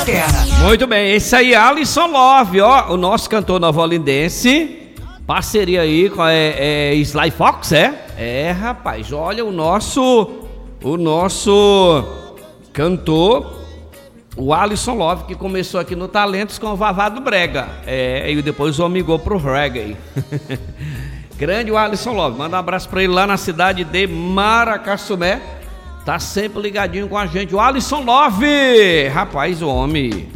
terra. Muito bem, esse aí é Alisson Love, ó, o nosso cantor novolindense. Parceria aí com Sly Fox, é? É, rapaz, olha o nosso cantor, o Alisson Love, que começou aqui no Talentos com o Vavá do Brega. É, e depois o homem migou pro reggae. Grande o Alisson Love, manda um abraço pra ele lá na cidade de Maracassumé. Tá sempre ligadinho com a gente, o Alisson Love. Rapaz, o homem